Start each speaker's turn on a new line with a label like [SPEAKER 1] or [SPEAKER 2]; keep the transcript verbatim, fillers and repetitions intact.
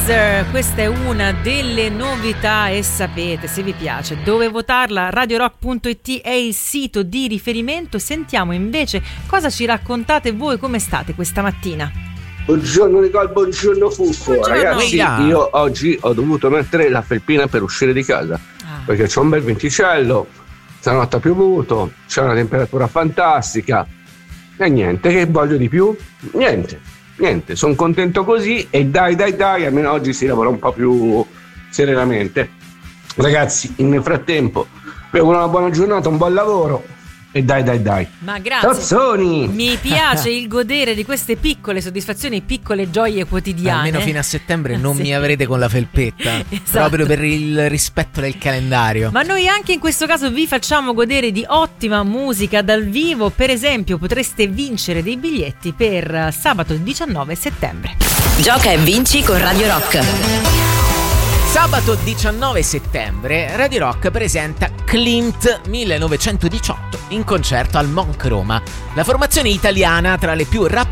[SPEAKER 1] Weezer, questa è una delle novità e sapete, se vi piace, dove votarla. radio rock punto it è il sito di riferimento. Sentiamo invece cosa ci raccontate voi, come state questa mattina.
[SPEAKER 2] Buongiorno Nicole, buongiorno Fuffo.
[SPEAKER 1] Buongiorno.
[SPEAKER 2] Ragazzi, io oggi ho dovuto mettere la felpina per uscire di casa, ah. perché c'è un bel venticello, stanotte ha piovuto, c'è una temperatura fantastica e niente, che voglio di più? Niente, niente, sono contento così e dai dai dai, almeno oggi si lavora un po' più serenamente. Ragazzi, nel frattempo vi auguro una buona giornata, un buon lavoro. E dai dai dai.
[SPEAKER 1] Ma grazie.
[SPEAKER 2] Tazzoni.
[SPEAKER 1] Mi piace il godere di queste piccole soddisfazioni, piccole gioie quotidiane.
[SPEAKER 3] Almeno fino a settembre non
[SPEAKER 1] sì.
[SPEAKER 3] mi avrete con la felpetta. Esatto. Proprio per il rispetto del calendario.
[SPEAKER 1] Ma noi anche in questo caso vi facciamo godere di ottima musica dal vivo. Per esempio potreste vincere dei biglietti per sabato diciannove settembre.
[SPEAKER 4] Gioca e vinci con Radio Rock.
[SPEAKER 3] Sabato diciannove settembre Radio Rock presenta Clint millenovecentodiciotto in concerto al Monk Roma. La formazione italiana tra le più rappresentanti